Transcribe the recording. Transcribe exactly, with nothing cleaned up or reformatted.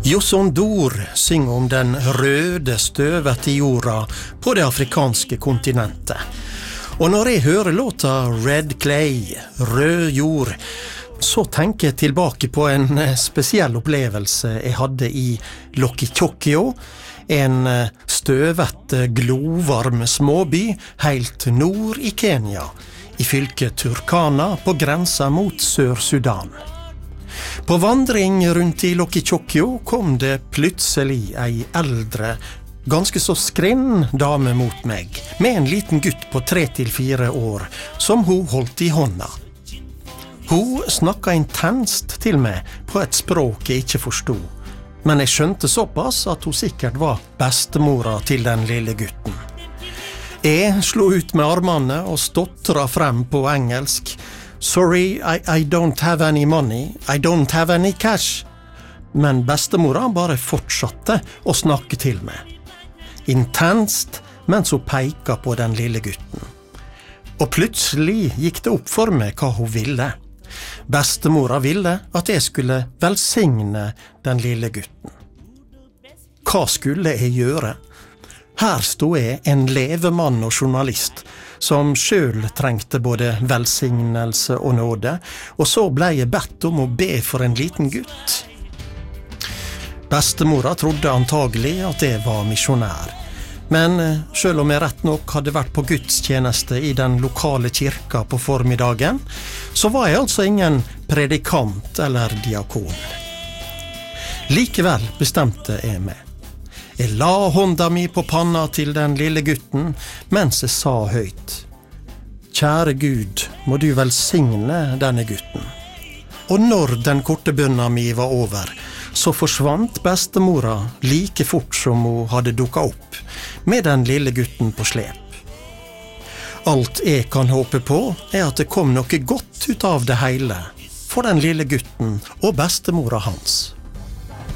Josondor synger om den røde støvete jorda på det afrikanske kontinentet. Og når jeg hører låta Red Clay, rød jord, så tenker jeg tilbake på en spesiell opplevelse jeg hadde i Lokitjokyo, en støvete, glovarm småby helt nord i Kenya, i fylket Turkana på grensa mot Sør-Sudan. På vandring rundt i Lokitjokyo kom det plutselig ei eldre, ganske så skrinn dame mot meg, med en liten gutt på tre til fire år, som hun holdt i hånda. Hun snakka intenst til meg på et språk jeg ikke forstod, men jeg skjønte såpass at hun sikkert var bestemora til den lille gutten. Jeg slo ut med armene og stottra frem på engelsk. Sorry, I, I don't have any money. I don't have any cash. Men bestemora bare fortsatte å snakke til meg. Intenst, mens hun peika på den lille gutten. Og plutselig gikk det opp for meg hva hun ville. Bestemora ville at jeg skulle velsigne den lille gutten. Hva skulle jeg gjøre? Her stod jeg, en levemann og journalist, som selv trengte både velsignelse og nåde, og så ble jeg bedt om å be for en liten gutt. Bestemora trodde antagelig at jeg var misjonær, men selv om jeg rett nok hadde vært på gudstjeneste i den lokale kirka på formiddagen, så var jeg altså ingen predikant eller diakon. Likevel bestemte jeg meg. Jeg la hånda mi på panna til den lille gutten, mens jeg sa høyt: Kjære Gud, må du velsigne denne gutten. Og når den korte bønna mi var over, så forsvant bestemora like fort som hun hadde dukket opp, med den lille gutten på slep. Alt jeg kan håpe på er at det kom noe godt ut av det hele, for den lille gutten og bestemora hans.